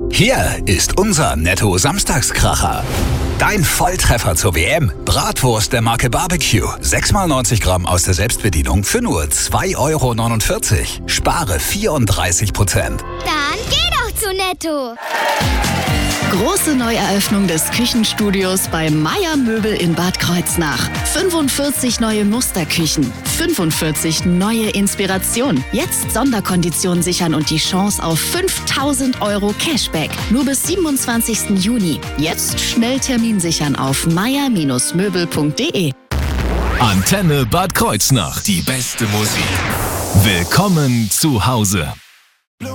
Hier ist unser Netto-Samstagskracher. Dein Volltreffer zur WM. Bratwurst der Marke Barbecue. 6x90 Gramm aus der Selbstbedienung für nur 2,49 €. Spare 34%. Dann geh doch zu Netto. Große Neueröffnung des Küchenstudios bei Meier Möbel in Bad Kreuznach. 45 neue Musterküchen, 45 neue Inspirationen. Jetzt Sonderkonditionen sichern und die Chance auf 5.000 € Cashback. Nur bis 27. Juni. Jetzt schnell Termin sichern auf meier-möbel.de. Antenne Bad Kreuznach. Die beste Musik. Willkommen zu Hause.